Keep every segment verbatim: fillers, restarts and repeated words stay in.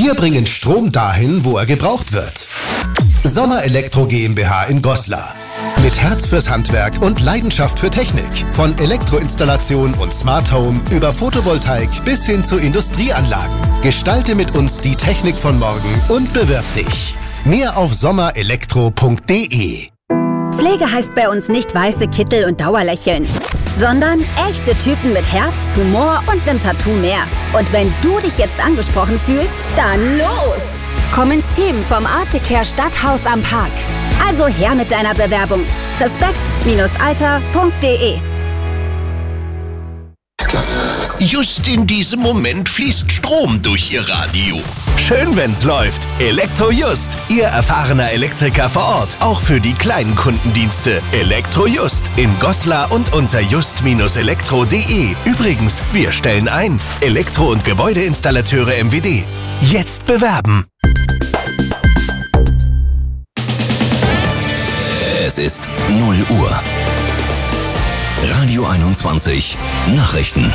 Wir bringen Strom dahin, wo er gebraucht wird. Sommer Elektro GmbH in Goslar. Mit Herz fürs Handwerk und Leidenschaft für Technik. Von Elektroinstallation und Smart Home über Photovoltaik bis hin zu Industrieanlagen. Gestalte mit uns die Technik von morgen und bewirb dich. Mehr auf sommerelektro punkt de. Pflege heißt bei uns nicht weiße Kittel und Dauerlächeln, sondern echte Typen mit Herz, Humor und nem Tattoo mehr. Und wenn du dich jetzt angesprochen fühlst, dann los! Komm ins Team vom Artecare Stadthaus am Park. Also her mit deiner Bewerbung. respekt Alter punkt de. Just in diesem Moment fließt Strom durch Ihr Radio. Schön, wenn's läuft. Elektrojust, Ihr erfahrener Elektriker vor Ort. Auch für die kleinen Kundendienste. Elektrojust in Goslar und unter just elektro punkt de. Übrigens, wir stellen ein. Elektro- und Gebäudeinstallateure M W D. Jetzt bewerben. Es ist null Uhr. Radio einundzwanzig. Nachrichten.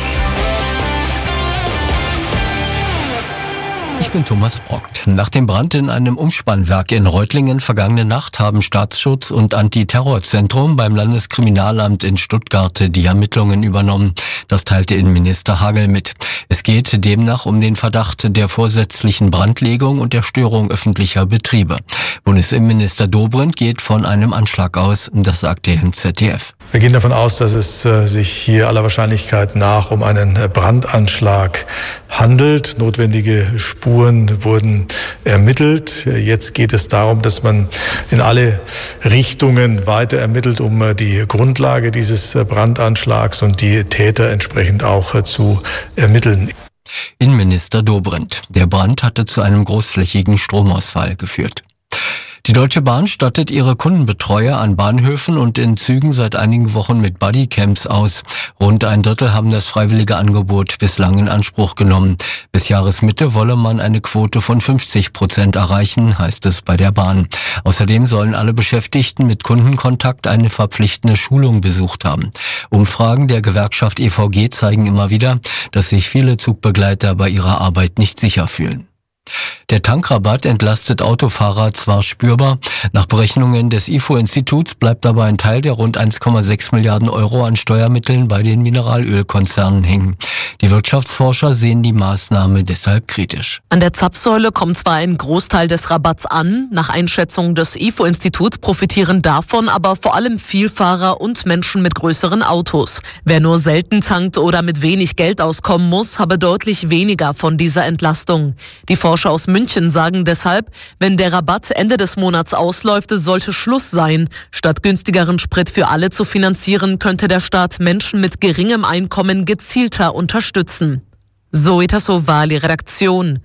Ich bin Thomas Brockt. Nach dem Brand in einem Umspannwerk in Reutlingen vergangene Nacht haben Staatsschutz und Antiterrorzentrum beim Landeskriminalamt in Stuttgart die Ermittlungen übernommen. Das teilte Innenminister Hagel mit. Es geht demnach um den Verdacht der vorsätzlichen Brandlegung und der Störung öffentlicher Betriebe. Bundesinnenminister Dobrindt geht von einem Anschlag aus, das sagte er im Z D F. Wir gehen davon aus, dass es äh, sich hier aller Wahrscheinlichkeit nach um einen Brandanschlag handelt. Notwendige Spuren wurden ermittelt. Jetzt geht es darum, dass man in alle Richtungen weiter ermittelt, um äh, die Grundlage dieses äh, Brandanschlags und die Täter entsprechend auch äh, zu ermitteln. Innenminister Dobrindt. Der Brand hatte zu einem großflächigen Stromausfall geführt. Die Deutsche Bahn stattet ihre Kundenbetreuer an Bahnhöfen und in Zügen seit einigen Wochen mit Bodycams aus. Rund ein Drittel haben das freiwillige Angebot bislang in Anspruch genommen. Bis Jahresmitte wolle man eine Quote von fünfzig Prozent erreichen, heißt es bei der Bahn. Außerdem sollen alle Beschäftigten mit Kundenkontakt eine verpflichtende Schulung besucht haben. Umfragen der Gewerkschaft E V G zeigen immer wieder, dass sich viele Zugbegleiter bei ihrer Arbeit nicht sicher fühlen. Der Tankrabatt entlastet Autofahrer zwar spürbar. Nach Berechnungen des I F O-Instituts bleibt aber ein Teil der rund eins Komma sechs Milliarden Euro an Steuermitteln bei den Mineralölkonzernen hängen. Die Wirtschaftsforscher sehen die Maßnahme deshalb kritisch. An der Zapfsäule kommt zwar ein Großteil des Rabatts an. Nach Einschätzung des I F O-Instituts profitieren davon aber vor allem Vielfahrer und Menschen mit größeren Autos. Wer nur selten tankt oder mit wenig Geld auskommen muss, habe deutlich weniger von dieser Entlastung. Die Forscher aus München sagen deshalb, wenn der Rabatt Ende des Monats ausläuft, sollte Schluss sein. Statt günstigeren Sprit für alle zu finanzieren, könnte der Staat Menschen mit geringem Einkommen gezielter unterstützen. Zoe Tassovali, Redaktion.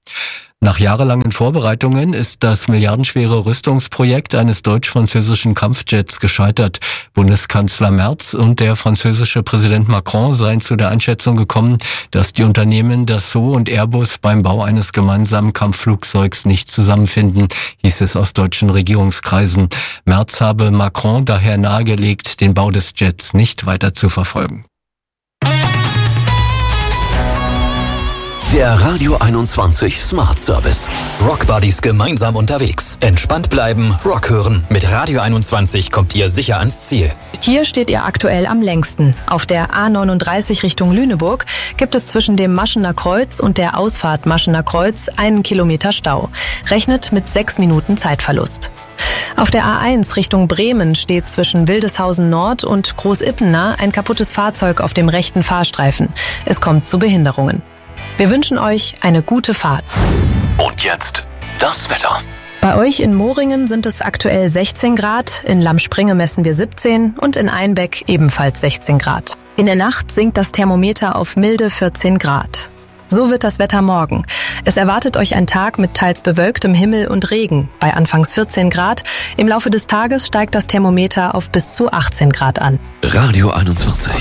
Nach jahrelangen Vorbereitungen ist das milliardenschwere Rüstungsprojekt eines deutsch-französischen Kampfjets gescheitert. Bundeskanzler Merz und der französische Präsident Macron seien zu der Einschätzung gekommen, dass die Unternehmen Dassault und Airbus beim Bau eines gemeinsamen Kampfflugzeugs nicht zusammenfinden, hieß es aus deutschen Regierungskreisen. Merz habe Macron daher nahegelegt, den Bau des Jets nicht weiter zu verfolgen. Der Radio einundzwanzig Smart Service. Rockbuddies gemeinsam unterwegs. Entspannt bleiben, Rock hören. Mit Radio einundzwanzig kommt ihr sicher ans Ziel. Hier steht ihr aktuell am längsten. Auf der A neununddreißig Richtung Lüneburg gibt es zwischen dem Maschener Kreuz und der Ausfahrt Maschener Kreuz einen Kilometer Stau. Rechnet mit sechs Minuten Zeitverlust. Auf der A eins Richtung Bremen steht zwischen Wildeshausen Nord und Großippener ein kaputtes Fahrzeug auf dem rechten Fahrstreifen. Es kommt zu Behinderungen. Wir wünschen euch eine gute Fahrt. Und jetzt das Wetter. Bei euch in Moringen sind es aktuell sechzehn Grad, in Lammspringe messen wir siebzehn und in Einbeck ebenfalls sechzehn Grad. In der Nacht sinkt das Thermometer auf milde vierzehn Grad. So wird das Wetter morgen. Es erwartet euch ein Tag mit teils bewölktem Himmel und Regen, bei anfangs vierzehn Grad. Im Laufe des Tages steigt das Thermometer auf bis zu achtzehn Grad an. Radio einundzwanzig.